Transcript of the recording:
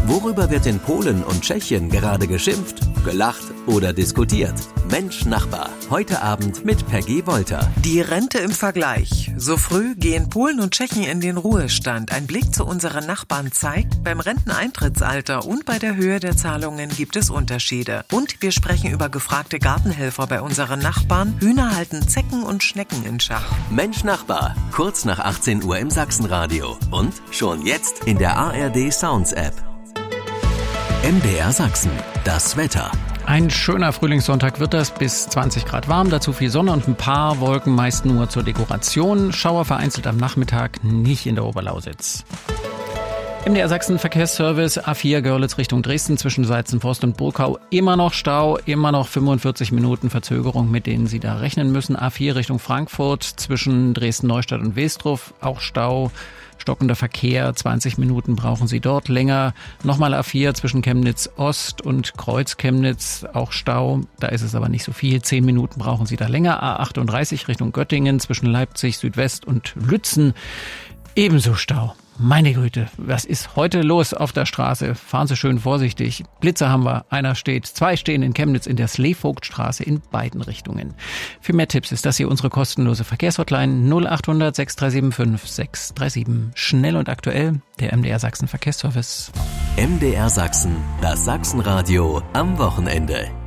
Worüber wird in Polen und Tschechien gerade geschimpft, gelacht oder diskutiert? Mensch Nachbar, heute Abend mit Peggy Wolter. Die Rente im Vergleich. So früh gehen Polen und Tschechien in den Ruhestand. Ein Blick zu unseren Nachbarn zeigt, beim Renteneintrittsalter und bei der Höhe der Zahlungen gibt es Unterschiede. Und wir sprechen über gefragte Gartenhelfer bei unseren Nachbarn. Hühner halten Zecken und Schnecken in Schach. Mensch Nachbar, kurz nach 18 Uhr im Sachsenradio und schon jetzt in der ARD Sounds App. MDR Sachsen, das Wetter. Ein schöner Frühlingssonntag wird das, bis 20 Grad warm, dazu viel Sonne und ein paar Wolken, meist nur zur Dekoration. Schauer vereinzelt am Nachmittag, nicht in der Oberlausitz. MDR Sachsen Verkehrsservice, A4 Görlitz Richtung Dresden zwischen Seizenforst und Burkau. Immer noch Stau, immer noch 45 Minuten Verzögerung, mit denen Sie da rechnen müssen. A4 Richtung Frankfurt zwischen Dresden-Neustadt und Westrup, auch Stau. Stockender Verkehr, 20 Minuten brauchen Sie dort länger. Nochmal A4 zwischen Chemnitz Ost und Kreuz Chemnitz, auch Stau. Da ist es aber nicht so viel. 10 Minuten brauchen Sie da länger. A38 Richtung Göttingen zwischen Leipzig Südwest und Lützen. Ebenso Stau. Meine Güte, was ist heute los auf der Straße? Fahren Sie schön vorsichtig. Blitzer haben wir. Zwei stehen in Chemnitz in der Sleevogtstraße in beiden Richtungen. Für mehr Tipps ist das hier unsere kostenlose Verkehrshotline 0800 6375 637. Schnell und aktuell, der MDR Sachsen Verkehrsservice. MDR Sachsen, das Sachsenradio am Wochenende.